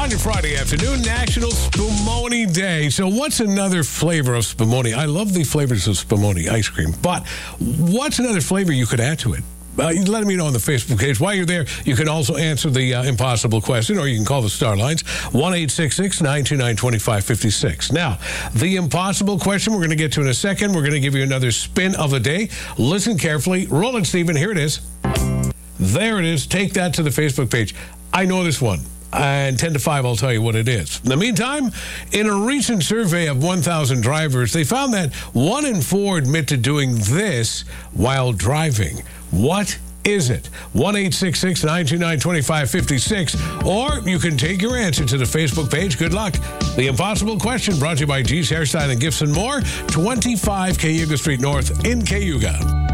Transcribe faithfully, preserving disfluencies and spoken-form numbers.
On your Friday afternoon, National Spumoni Day. So what's another flavor of spumoni? I love the flavors of spumoni ice cream, but what's another flavor you could add to it? Uh, let me know on the Facebook page. While you're there, you can also answer the uh, impossible question, or you can call the Star Lines, one eight six six, nine two nine, two five five six. Now, the impossible question we're going to get to in a second. We're going to give you another spin of the day. Listen carefully. Roll it, Stephen. Here it is. There it is. Take that to the Facebook page. I know this one. And ten to five, I'll tell you what it is. In the meantime, in a recent survey of one thousand drivers, they found that one in four admit to doing this while driving. What is it? one eight six six, nine two nine, two five five six. Or you can take your answer to the Facebook page. Good luck. The Impossible Question brought to you by G's Hairstyle and Gifts and More, twenty-five Cayuga Street North in Cayuga.